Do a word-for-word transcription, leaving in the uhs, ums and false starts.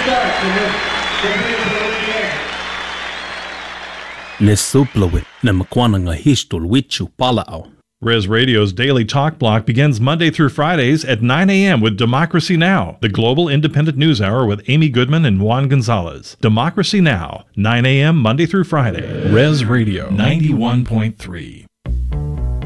Le suplawit na makwananga histol wichu palao. Res Radio's Daily Talk Block begins Monday through Fridays at nine a.m. with Democracy Now!, the global independent news hour with Amy Goodman and Juan Gonzalez. Democracy Now!, nine a.m. Monday through Friday. Res Radio ninety-one point three.